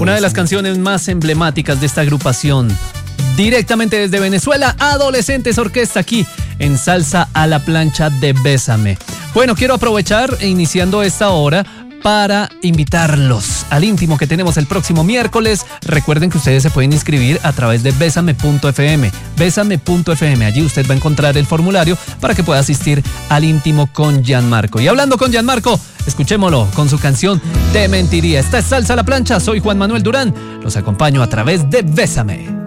Una de las canciones más emblemáticas de esta agrupación. Directamente desde Venezuela, Adolescentes Orquesta aquí en Salsa a la Plancha de Bésame. Bueno, quiero aprovechar iniciando esta hora para invitarlos al íntimo que tenemos el próximo miércoles. Recuerden que ustedes se pueden inscribir a través de besame.fm, besame.fm. Allí usted va a encontrar el formulario para que pueda asistir al íntimo con Gianmarco. Y hablando con Gianmarco, escuchémoslo con su canción Te Mentiría. Esta es Salsa a la Plancha, soy Juan Manuel Durán. Los acompaño a través de Bésame.